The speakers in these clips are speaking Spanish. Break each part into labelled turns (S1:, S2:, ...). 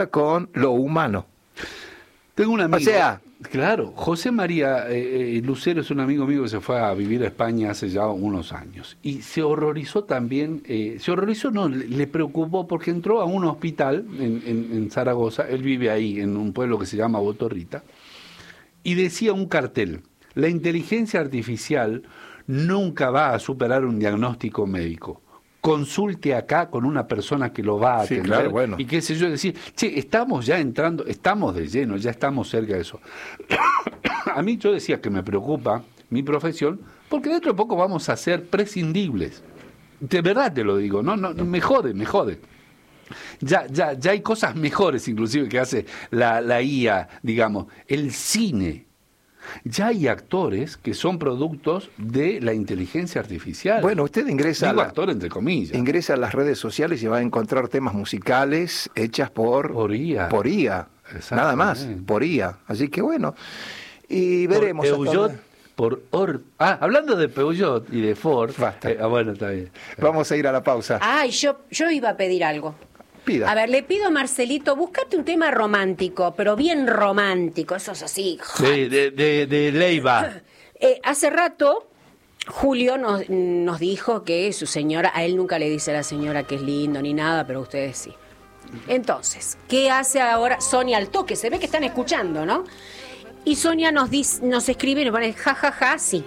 S1: con lo humano.
S2: Tengo un amigo.
S1: O sea,
S2: claro, José María Lucero es un amigo mío que se fue a vivir a España hace ya unos años. Y se horrorizó también, le preocupó porque entró a un hospital en Zaragoza, él vive ahí, en un pueblo que se llama Botorrita, y decía un cartel: la inteligencia artificial nunca va a superar un diagnóstico médico. Consulte acá con una persona que lo va a atender.
S1: Claro, bueno.
S2: Y qué sé yo, decir, estamos ya entrando, estamos de lleno, ya estamos cerca de eso. A mí yo decía que me preocupa mi profesión, porque dentro de poco vamos a ser prescindibles. De verdad te lo digo, no, me jode. Ya hay cosas mejores inclusive que hace la IA, digamos, el cine. Ya hay actores que son productos de la inteligencia artificial.
S1: Bueno, usted ingresa
S2: actor entre comillas.
S1: Ingresa a las redes sociales y va a encontrar temas musicales hechas por IA. Nada más, por IA. Así que bueno, y veremos.
S2: Hablando de Peugeot y de Ford. Bueno, está bien.
S1: Vamos a ir a la pausa.
S3: Ay, yo iba a pedir algo.
S1: Pida.
S3: A ver, le pido a Marcelito, búscate un tema romántico, pero bien romántico, esos así.
S2: Sí, de Leiva.
S3: Hace rato, Julio nos dijo que su señora, a él nunca le dice a la señora que es lindo ni nada, pero a ustedes sí. Entonces, ¿qué hace ahora Sonia al toque? Se ve que están escuchando, ¿no? Y Sonia nos escribe y nos pone jajaja, sí.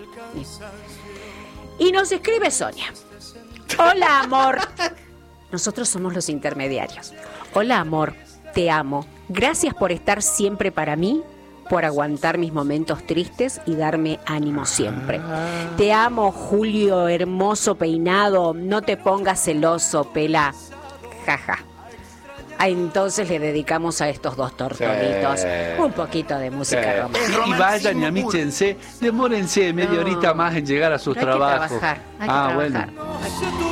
S3: Y nos escribe Sonia: hola, amor. Nosotros somos los intermediarios. Hola, amor, te amo. Gracias por estar siempre para mí, por aguantar mis momentos tristes y darme ánimo siempre. Te amo, Julio, hermoso peinado. No te pongas celoso, pela. Jaja. Entonces le dedicamos a estos dos tortolitos un poquito de música romántica.
S2: Y vayan y amíchense, demórense media horita más en llegar a sus trabajos.
S3: Hay que trabajar.
S2: Bueno.